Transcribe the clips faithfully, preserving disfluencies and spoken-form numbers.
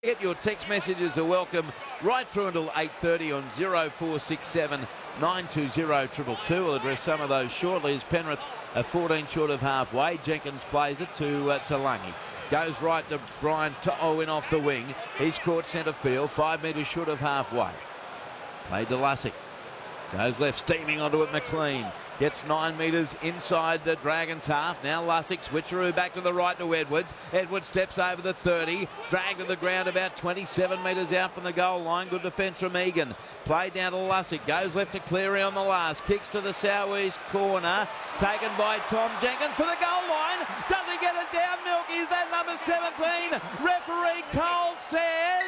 Get your text messages are welcome right through until eight thirty on zero four six seven nine two zero two two two. We'll address some of those shortly as Penrith are fourteen short of halfway. Jenkins plays it to uh, to Lungy. Goes right to Brian To'o in off the wing. He's caught centre field, five metres short of halfway. Played to Lussick. Goes left, steaming onto it, McLean. Gets nine metres inside the Dragons' half. Now Lussick, switcheroo back to the right to Edwards. Edwards steps over the thirty. Dragged to the ground about twenty-seven metres out from the goal line. Good defence from Egan. Played down to Lussick. Goes left to Cleary on the last. Kicks to the southeast corner. Taken by Tom Jenkins for the goal line. Does he get it down, Milky? Is that number seventeen? Referee Cole says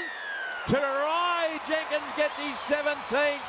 try. Jenkins gets his seventeenth.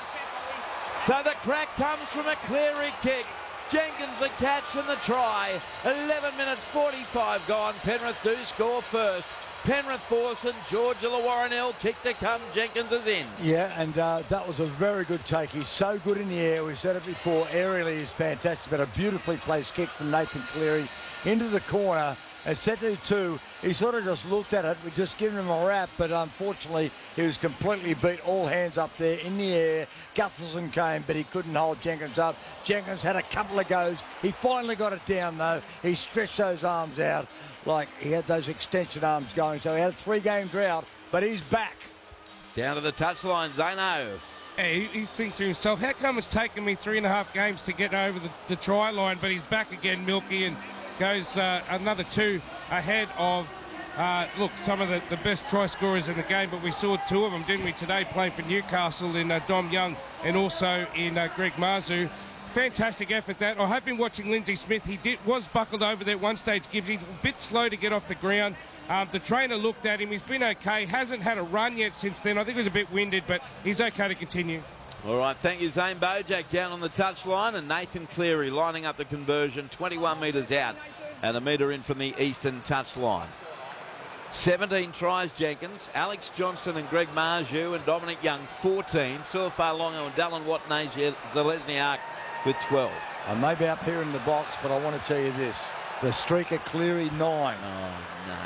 So the crack comes from a Cleary kick. Jenkins the catch and the try. eleven minutes forty-five gone. Penrith do score first. Penrith force and George Illawarra nil. Kick to come. Jenkins is in. Yeah, and uh, that was a very good take. He's so good in the air. We've said it before. Aerially he's fantastic. But a beautifully placed kick from Nathan Cleary into the corner. And set to two, he sort of just looked at it. We'd just given him a wrap, but unfortunately he was completely beat. All hands up there in the air. Gutherson came, but he couldn't hold Jenkins up. Jenkins had a couple of goes. He finally got it down, though. He stretched those arms out like he had those extension arms going. So he had a three-game drought, but he's back. Down to the touchline, Zano. Hey, he's thinking to himself, how come it's taken me three and a half games to get over the, the try line, but he's back again, Milky, and goes uh, another two ahead of, uh, look, some of the, the best try scorers in the game, but we saw two of them, didn't we, today, playing for Newcastle in uh, Dom Young and also in uh, Greg Marzhew. Fantastic effort that. I have been watching Lindsay Smith. He did was buckled over there at one stage, Gibbs. He's a bit slow to get off the ground. Um, the trainer looked at him. He's been okay. Hasn't had a run yet since then. I think he was a bit winded, but he's okay to continue. All right, thank you, Zane Bojack down on the touchline, and Nathan Cleary lining up the conversion, twenty-one metres out and a metre in from the eastern touchline. seventeen tries, Jenkins. Alex Johnson and Greg Marzhew and Dominic Young, fourteen. Suafar Longo and Dallin Watney-Zelezniak with twelve. I may be up here in the box, but I want to tell you this. The streak of Cleary, nine. Oh,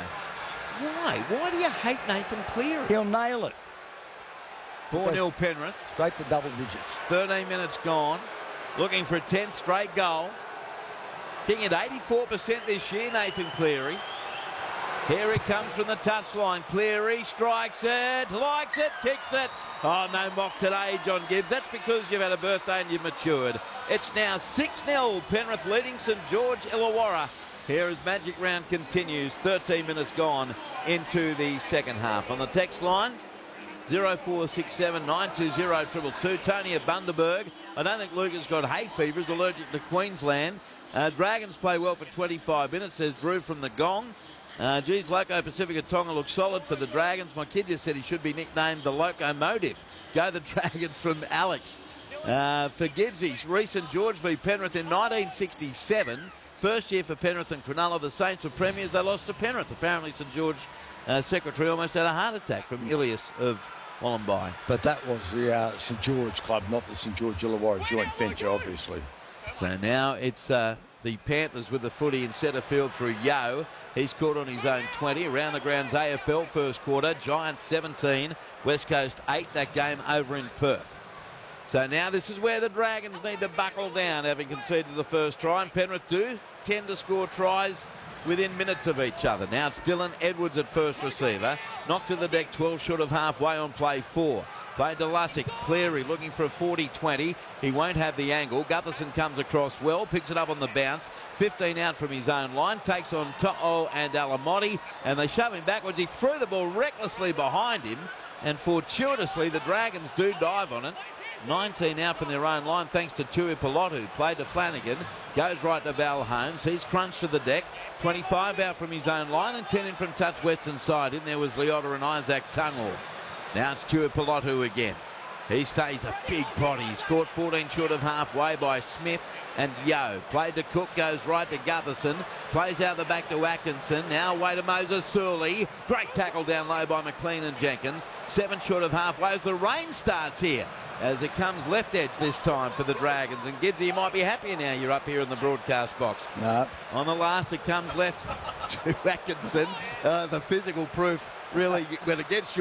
no. Why? Why do you hate Nathan Cleary? He'll nail it. four nil Penrith. Straight to double digits. thirteen minutes gone. Looking for a tenth straight goal. Kicking at eighty-four percent this year, Nathan Cleary. Here he comes from the touchline. Cleary strikes it, likes it, kicks it. Oh, no mock today, John Gibbs. That's because you've had a birthday and you've matured. It's now six nil. Penrith leading St George Illawarra. Here as Magic Round continues. thirteen minutes gone into the second half. On the text line, zero four six seven nine two zero two two two. Tony at Bundaberg. I don't think Luke has got hay fever. He's allergic to Queensland. Uh, Dragons play well for twenty-five minutes, says Drew from the Gong. Uh, geez, Loco Pacifica Tonga looks solid for the Dragons. My kid just said he should be nicknamed the Locomotive. Go the Dragons from Alex. Uh, for Gibbsies, recent George v Penrith in nineteen sixty-seven. First year for Penrith and Cronulla. The Saints were premiers. They lost to Penrith. Apparently St George uh, secretary almost had a heart attack from Ilias of Wollombi. But that was the uh, St George club, not the St George Illawarra joint venture, obviously. So now it's uh, the Panthers with the footy in centre field through Yo. He's caught on his own twenty. Around the grounds A F L first quarter. Giants seventeen. West Coast eight. That game over in Perth. So now this is where the Dragons need to buckle down, having conceded the first try. And Penrith do tend to score tries within minutes of each other. Now it's Dylan Edwards at first receiver. Knocked to the deck, twelve short of halfway on play four. Played to Lussick. Cleary looking for a forty twenty. He won't have the angle. Gutherson comes across well, picks it up on the bounce. fifteen out from his own line. Takes on To'o and Alamotti, and they shove him backwards. He threw the ball recklessly behind him, and fortuitously the Dragons do dive on it. nineteen out from their own line thanks to Tui Pilotu. Played to Flanagan. Goes right to Val Holmes. He's crunched to the deck. twenty-five out from his own line and ten in from touch western side. In there was Leota and Isaac Tungor. Now it's Tui Pilotu again. He stays a big pot. He's caught fourteen short of halfway by Smith and Yo. Played to Cook, goes right to Gutherson. Plays out the back to Atkinson. Now away to Moses Surley. Great tackle down low by McLean and Jenkins. Seven short of halfway as the rain starts here. As it comes left edge this time for the Dragons. And Gibbsy, you might be happier now you're up here in the broadcast box. No. On the last, it comes left to Atkinson. Uh, the physical proof really, when it gets you